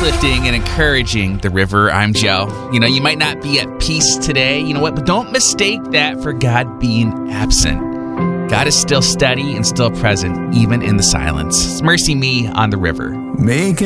uplifting and encouraging the river. I'm Joe. You know, you might not be at peace today, you know what, but don't mistake that for God being absent. God is still steady and still present, even in the silence. It's Mercy Me on the river. Making